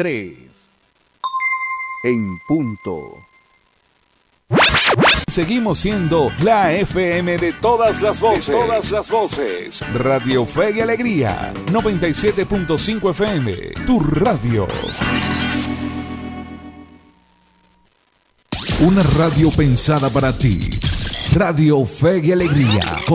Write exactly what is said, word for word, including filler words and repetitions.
tres. En punto. Seguimos siendo la F M de todas las voces. De todas las voces. Radio Fe y Alegría. noventa y siete punto cinco F M. Tu radio. Una radio pensada para ti. Radio Fe y Alegría.